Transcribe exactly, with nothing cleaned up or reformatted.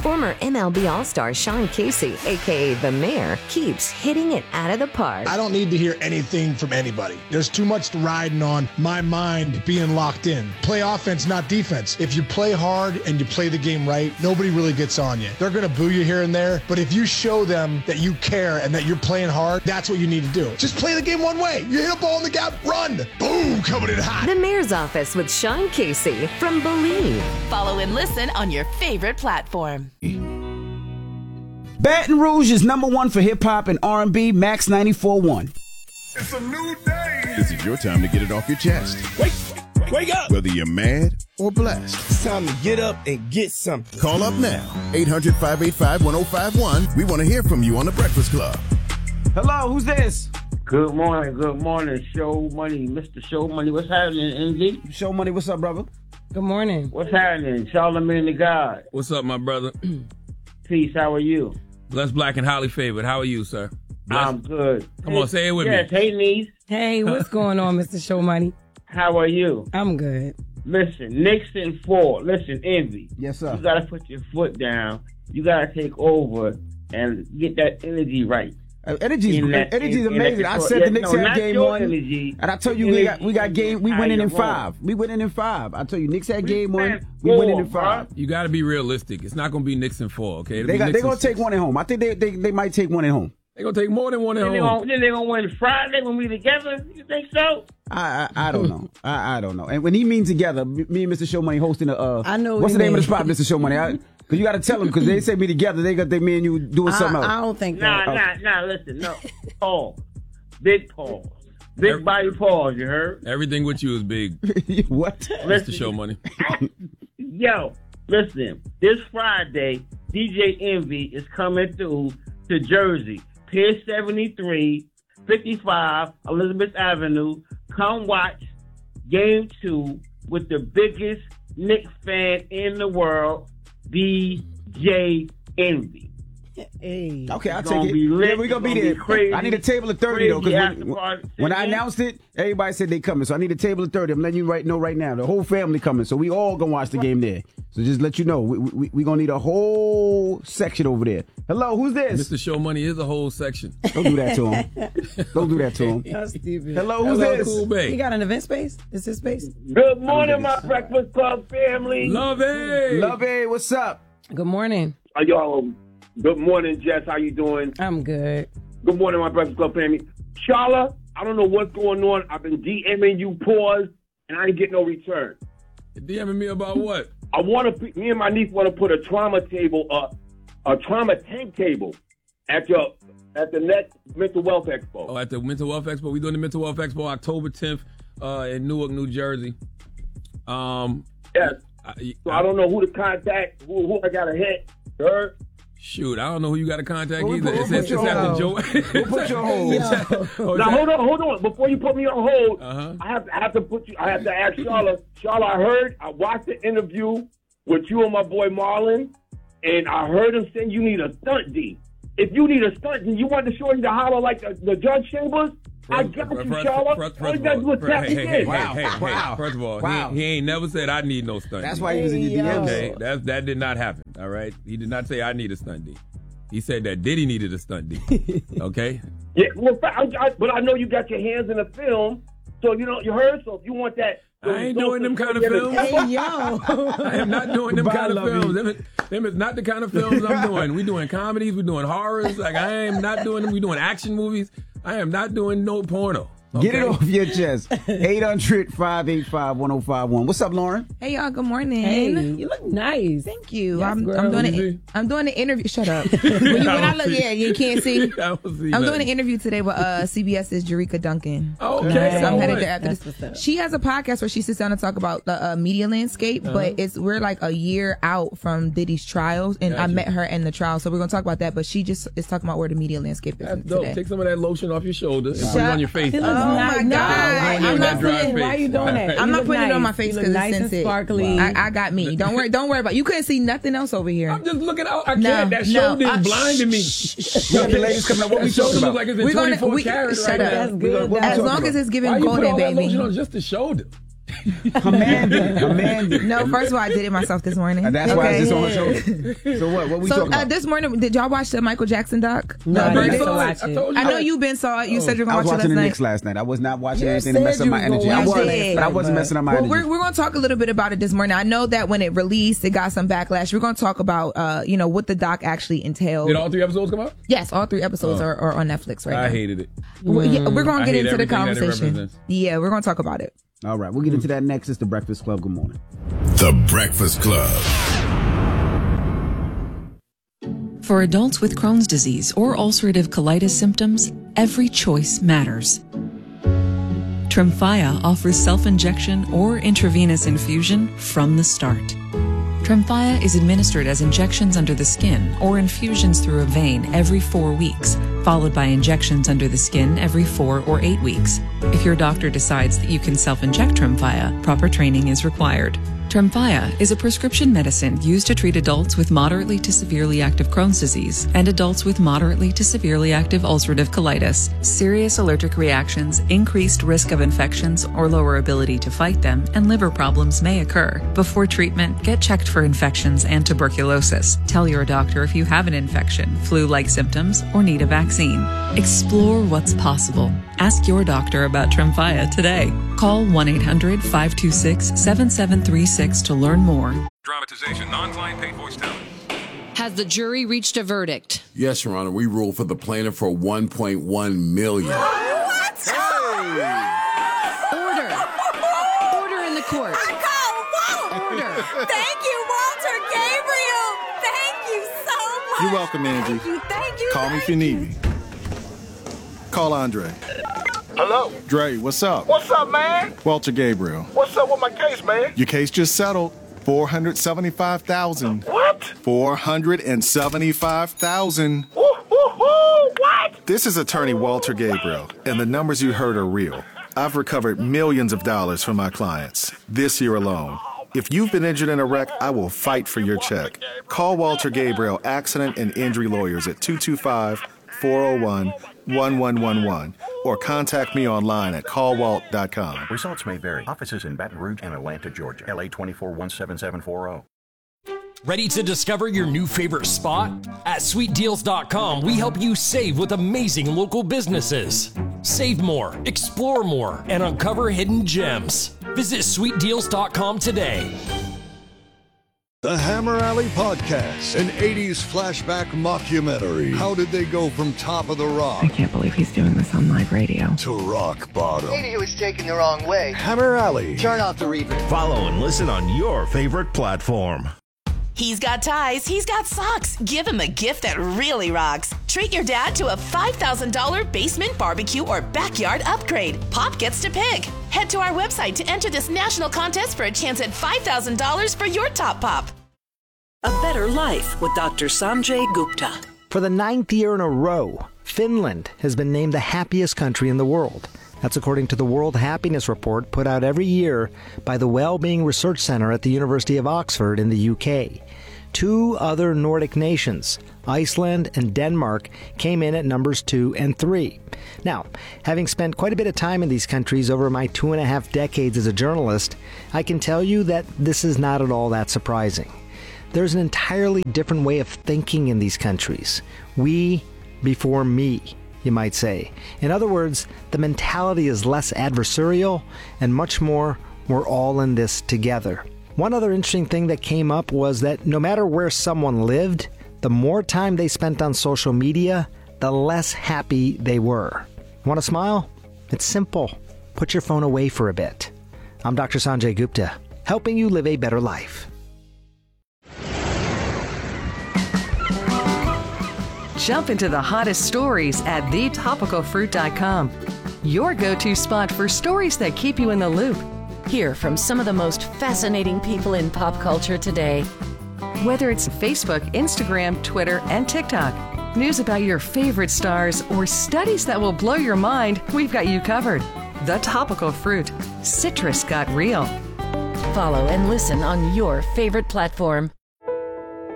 Former M L B All-Star Sean Casey, a k a. The Mayor, keeps hitting it out of the park. I don't need to hear anything from anybody. There's too much riding on my mind being locked in. Play offense, not defense. If you play hard and you play the game right, nobody really gets on you. They're going to boo you here and there, but if you show them that you care and that you're playing hard, that's what you need to do. Just play the game one way. You hit a ball in the gap, run. Boom, coming in hot. The Mayor's Office with Sean Casey from Believe. Follow and listen on your favorite platform. Baton Rouge is number one for hip-hop and R and B, Max ninety-four point one. It's a new day. This is your time to get it off your chest. Wake, wake up. Whether you're mad or blessed. It's time to get up and get something. Call up now. eight hundred, five eight five, one oh five one. We want to hear from you on The Breakfast Club. Hello, who's this? Good morning, good morning, Show Money, Mister Show Money. What's happening, N Z? Show Money, what's up, brother? Good morning. What's happening, Charlamagne the God? What's up, my brother? Peace, how are you? Blessed, black, and highly favored. How are you, sir? Blessed. I'm good. Come hey, on, say it with yes, me. Hey, niece. Hey, what's going on, Mister Show Money? How are you? I'm good. Listen, Nixon four. Listen, Envy. Yes, sir. You got to put your foot down. You got to take over and get that energy right. Uh, energy's that, energy's in, amazing. in I said yeah, the Knicks no, had game one, energy, and I told you we got we got game. We winning in five. We winning in five. I told you Knicks had game one. We four, winning in five. You got to be realistic. It's not going to be Knicks in four. Okay, It'll they got, they're gonna six. take one at home. I think they they, they might take one at home. They're gonna take more than one at then home. Then they're gonna win Friday when we together. You think so? I I, I don't know. I, I don't know. And when he means together, me and Mister Show Money hosting a. Uh, I know. What's what the name mean. of the spot, Mister Show Money? I, Cause you got to tell them, because they say me together. They got they me and you doing I, something else. I don't think Nah, that. nah, nah. Listen, no. Pause. Big pause. Big Every, body pause. You heard? Everything with you is big. What? Mister Show Money. Yo, listen. This Friday, D J Envy is coming through to Jersey, Pier seventy-three, fifty-five Elizabeth Avenue. Come watch Game Two with the biggest Knicks fan in the world, D J Envy. Hey. Okay, I'll It's take gonna it. be lit. Yeah, we're going to It's be gonna there. be crazy. I need a table of thirty, though, Crazy because after when, party. when I announced it, everybody said they coming. So I need a table of thirty. I'm letting you right know right now. The whole family coming. So we all going to watch the game there. So just let you know. We're we, we, we going to need a whole section over there. Hello, who's this? Mister Show Money is a whole section. Don't do that to him. Don't do that to him. That's stupid. Hello, who's Hello, this? Cool Bay. You got an event space? Is this space? Good morning, my Breakfast Club family. Love it. Love it. What's up? Good morning. Uh, yo, good morning, Jess. How you doing? I'm good. Good morning, my Breakfast Club family. Charla, I don't know what's going on. I've been DMing you, pause, and I ain't getting no return. DMing me about what? I want to. Me and my niece want to put a trauma table, uh, a trauma tank table, at your at the next Mental Wealth Expo. Oh, at the Mental Wealth Expo. We're doing the Mental Wealth Expo October tenth uh, in Newark, New Jersey. Um, yes. I, So I don't know who to contact, who, who I got to hit. Her. Shoot, I don't know who you got to contact We'll either. put- It's, we'll it's, put it's you after on Joe. We'll put you on hold. Oh, is Now that- hold on, hold on. Before you put me on hold, Uh-huh. I have to, I have to put you. I have to ask Charlotte. Charlotte, I heard, I watched the interview with you and my boy Marlon, and I heard him saying you need a stunt D. If you need a stunt D, you want the shorty to holler like the, the Judge Chambers? I got you, First- Charlotte. first- All you first got to of do is all, tap hey, me hey, in. hey, hey, hey, Wow. First of all, Wow. he, he ain't never said I need no stunt. That's D. why he was in your D Ms. Okay, that that did not happen. All right, he did not say I need a stunt D. He said that Diddy needed a stunt D. Okay. Yeah, well, I, I, but I know you got your hands in the film, so you know you heard. So if you want that, I ain't doing them kind of films. Hey, yo. I am not doing them Goodbye, kind of Lovey. films. Them is, them is not the kind of films I'm doing. We doing comedies. We doing horrors. Like I am not doing them. We doing action movies. I am not doing no porno. Get it okay? off your chest. eight hundred, five eight five, one oh five one. What's up, Lauren? Hey y'all, good morning. Hey, you look nice. Thank you. Yes, I'm, girl. I'm doing Let me it. see. I'm doing an interview. Shut up. when, you, when I look, see. yeah, you can't see. I don't see I'm nothing. doing an interview today with uh, CBS's Jerika Duncan. Okay. So I'm all headed right. there after That's this. what's up. She has a podcast where she sits down and talk about the uh, media landscape, Uh-huh. but it's we're like a year out from Diddy's trials, and I Gotcha. met her in the trial, so we're gonna talk about that. But she just is talking about where the media landscape is That's dope. today. Take some of that lotion off your shoulder and put it Shut- on your face. It looks Oh nice. my No, God. I'm I'm not not dry putting. face. Why you doing that? I'm You not look putting it on my nice. face You because look it's nice and scented. sparkly. I, I got me. Don't worry. Don't worry about. You couldn't see nothing else over here. I'm just looking out. I No, can't. That no, shoulder uh, is blinding me. Yo, the ladies coming up. What we That shoulder talking looks about? like it's in We're gonna- twenty-four we- karat shut right up. now. That's good. What we As talking long about? as it's Why giving you put golden, all that baby. lotion on just the shoulder? Commanded. Commanded. No, first of all, I did it myself this morning. And that's why Okay. it's just on her shoulder. So what? What we So talking uh, about? this morning, did y'all watch the Michael Jackson doc? No, Uh, I Verdict? didn't watch I it. told you. I know you've been saw it. You said you're I gonna was watch it watching last the night. Knicks last night. I was not watching You anything to mess said up you my was energy. gonna I watch was, it. but I wasn't messing up my Well, energy. we're, we're going to talk a little bit about it this morning. I know that when it released, it got some backlash. We're going to talk about, uh, you know, what the doc actually entailed. Did all three episodes come out? Yes, all three episodes Oh. are, are on Netflix right now. I hated it. Well, yeah, we're going I to get hate into the everything that it conversation. represents. Yeah, we're going to talk about it. All right, we'll get into that next. It's the Breakfast Club. Good morning. The Breakfast Club. For adults with Crohn's disease or ulcerative colitis symptoms, every choice matters. Tremfya offers self-injection or intravenous infusion from the start. Tremfya is administered as injections under the skin or infusions through a vein every four weeks, followed by injections under the skin every four or eight weeks. If your doctor decides that you can self-inject Tremfya, proper training is required. Tremfya is a prescription medicine used to treat adults with moderately to severely active Crohn's disease and adults with moderately to severely active ulcerative colitis. Serious allergic reactions, increased risk of infections or lower ability to fight them, and liver problems may occur. Before treatment, get checked for infections and tuberculosis. Tell your doctor if you have an infection, flu-like symptoms, or need a vaccine. Explore what's possible. Ask your doctor about Tremfya today. Call one eight hundred five two six seven seven three six to learn more. Dramatization, non-client paid voice talent. Has the jury reached a verdict? Yes, Your Honor. We ruled for the plaintiff for one point one million dollars. What? Order. Order in the court. Order. Thank you, Walter Gabriel. Thank you so much. You're welcome, Angie. Thank you. Thank you. Call me if you need me. Call Andre. Hello? Dre, what's up? What's up, man? Walter Gabriel. What's up with my case, man? Your case just settled. four hundred seventy-five thousand dollars. What? four hundred seventy-five thousand dollars. Woo, woo, woo, what? This is attorney Walter Gabriel, and the numbers you heard are real. I've recovered millions of dollars from my clients this year alone. If you've been injured in a wreck, I will fight for your check. Call Walter Gabriel Accident and Injury Lawyers at two two five, four oh one, one one one one or contact me online at call walt dot com. Results may vary. Offices in Baton Rouge and Atlanta, Georgia. L A twenty-four one seven seven four zero. Ready to discover your new favorite spot? At sweet deals dot com, we help you save with amazing local businesses. Save more, explore more, and uncover hidden gems. Visit sweet deals dot com today. The Hammer Alley Podcast, an eighties flashback mockumentary. How did they go from top of the rock? I can't believe he's doing this on live radio. To rock bottom. Maybe he was taken the wrong way. Hammer Alley. Turn off the reverb. Follow and listen on your favorite platform. He's got ties, he's got socks. Give him a gift that really rocks. Treat your dad to a five thousand dollars basement barbecue or backyard upgrade. Pop gets to pick. Head to our website to enter this national contest for a chance at five thousand dollars for your top pop. A better life with Doctor Sanjay Gupta. For the ninth year in a row, Finland has been named the happiest country in the world. That's according to the World Happiness Report put out every year by the Wellbeing Research Center at the University of Oxford in the U K. Two other Nordic nations, Iceland and Denmark, came in at numbers two and three. Now, having spent quite a bit of time in these countries over my two and a half decades as a journalist, I can tell you that this is not at all that surprising. There's an entirely different way of thinking in these countries. We before me, you might say. In other words, the mentality is less adversarial and much more, we're all in this together. One other interesting thing that came up was that no matter where someone lived, the more time they spent on social media, the less happy they were. Want to smile? It's simple. Put your phone away for a bit. I'm Doctor Sanjay Gupta, helping you live a better life. Jump into the hottest stories at the topical fruit dot com. Your go-to spot for stories that keep you in the loop. Hear from some of the most fascinating people in pop culture today. Whether it's Facebook, Instagram, Twitter, and TikTok, news about your favorite stars, or studies that will blow your mind, we've got you covered. The Topical Fruit. Citrus got real. Follow and listen on your favorite platform.